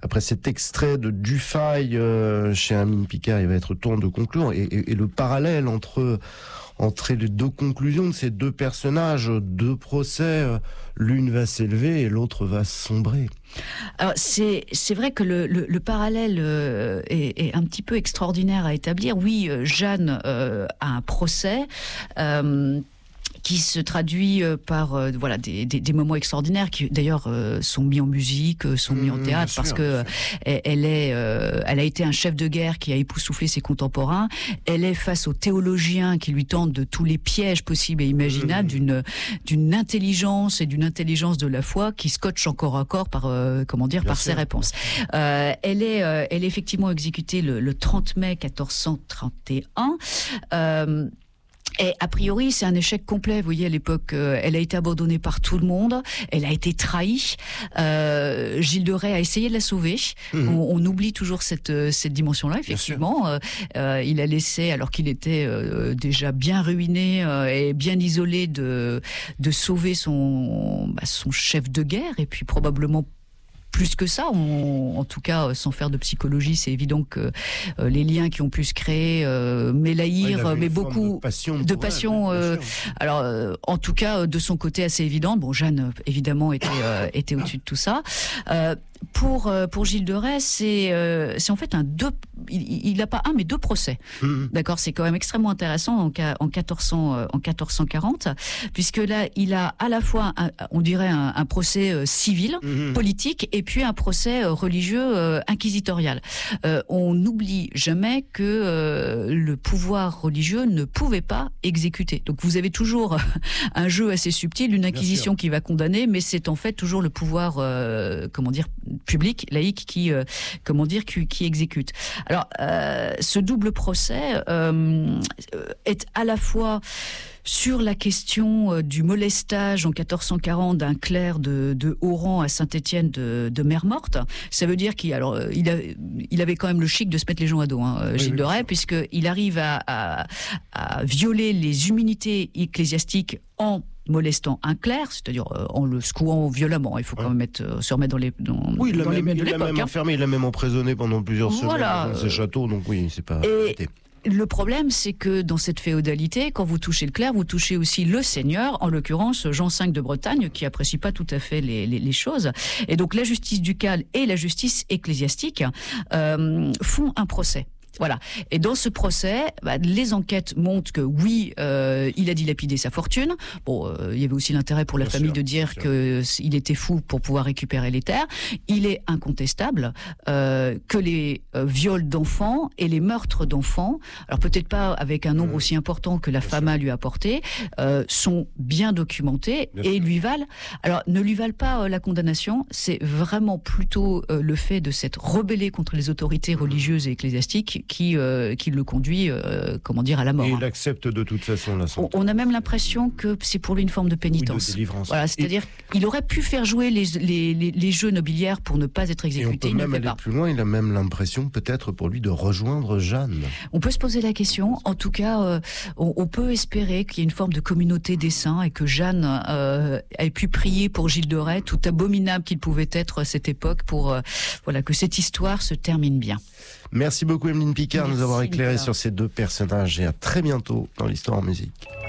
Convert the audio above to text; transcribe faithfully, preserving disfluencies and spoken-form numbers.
après cet extrait de Dufay euh, chez Emeline Picard, il va être temps de conclure. Et, et, et le parallèle entre, entre les deux conclusions de ces deux personnages, deux procès, l'une va s'élever et l'autre va sombrer. Alors c'est c'est vrai que le le, le parallèle euh, est, est un petit peu extraordinaire à établir. Oui, Jeanne euh, a un procès. Euh, qui se traduit par euh, voilà des, des, des moments extraordinaires qui d'ailleurs euh, sont mis en musique, sont mis en théâtre, mmh, parce sûr, que elle, elle est euh, elle a été un chef de guerre qui a époustouflé ses contemporains. Elle est face aux théologiens qui lui tentent de tous les pièges possibles et imaginables, mmh. d'une d'une intelligence et d'une intelligence de la foi qui scotche encore à corps par euh, comment dire Bien par sûr. ses réponses. Euh, elle est euh, elle est effectivement exécutée le, le trente mai quatorze cent trente et un. Euh, Et a priori, c'est un échec complet. Vous voyez, à l'époque, euh, elle a été abandonnée par tout le monde. Elle a été trahie. Euh, Gilles de Rais a essayé de la sauver. Mmh. On, on oublie toujours cette cette dimension-là. Effectivement, euh, euh, il a laissé, alors qu'il était euh, déjà bien ruiné euh, et bien isolé, de de sauver son bah, son chef de guerre et puis probablement plus que ça, on, en tout cas, sans faire de psychologie, c'est évident que euh, les liens qui ont pu se créer, euh, Mélaïr, ouais, mais beaucoup de passion, de passion elle, euh, alors, euh, en tout cas, de son côté assez évidente. Bon, Jeanne, évidemment, était euh, était au-dessus de tout ça. Euh, pour pour Gilles de Rais, c'est euh, c'est en fait un deux. Il n'a pas un, mais deux procès. Mmh. D'accord, c'est quand même extrêmement intéressant en, en quatorze cents, en quatorze cent quarante, puisque là, il a à la fois, un, on dirait, un, un procès euh, civil, mmh. politique, et puis un procès euh, religieux euh, inquisitorial. Euh, on n'oublie jamais que euh, le pouvoir religieux ne pouvait pas exécuter. Donc vous avez toujours un jeu assez subtil, une inquisition qui va condamner, mais c'est en fait toujours le pouvoir, euh, comment dire, public, laïque, qui, euh, comment dire, qui, qui exécute. Alors, euh, ce double procès euh, est à la fois sur la question euh, du molestage en quatorze cent quarante d'un clerc de, de haut rang à Saint-Étienne de, de Mer-Morte. Ça veut dire qu'il alors, euh, il, a, il avait quand même le chic de se mettre les gens à dos, hein, oui, Gilles oui, de Rais, puisqu'il arrive à, à, à violer les immunités ecclésiastiques en molestant un clerc, c'est-à-dire euh, en le secouant violemment. Il faut quand même être, euh, se remettre dans les dans, oui, il dans l'a les même, de il l'a même hein. enfermé, il l'a même emprisonné pendant plusieurs voilà. semaines dans ses châteaux, donc oui, c'est pas... Et le problème, c'est que dans cette féodalité, quand vous touchez le clerc, vous touchez aussi le seigneur, en l'occurrence Jean cinq de Bretagne, qui apprécie pas tout à fait les, les, les choses. Et donc la justice ducale et la justice ecclésiastique euh, font un procès. Voilà. Et dans ce procès, bah, les enquêtes montrent que oui, euh, il a dilapidé sa fortune. Bon, euh, il y avait aussi l'intérêt pour la bien famille sûr, de dire que il était fou pour pouvoir récupérer les terres. Il est incontestable euh, que les euh, viols d'enfants et les meurtres d'enfants, alors peut-être pas avec un nombre mmh. aussi important que la bien fama sûr. lui a porté, euh, sont bien documentés bien et sûr. lui valent. Alors, ne lui valent pas euh, la condamnation. C'est vraiment plutôt euh, le fait de s'être rebellé contre les autorités religieuses et ecclésiastiques qui euh, qui le conduit, euh, comment dire, à la mort. Et il accepte de toute façon la sentence. On a même l'impression que c'est pour lui une forme de pénitence. Oui, de délivrance. Voilà, c'est-à-dire qu'il aurait pu faire jouer les, les, les, les jeux nobiliaires pour ne pas être exécuté. Et on peut même aller pas. plus loin, il a même l'impression peut-être pour lui de rejoindre Jeanne. On peut se poser la question, en tout cas, euh, on, on peut espérer qu'il y ait une forme de communauté des saints et que Jeanne euh, ait pu prier pour Gilles de Rais, tout abominable qu'il pouvait être à cette époque, pour euh, voilà, que cette histoire se termine bien. Merci beaucoup Emeline Picard de nous avoir éclairé Nicolas. sur ces deux personnages et à très bientôt dans l'Histoire en musique.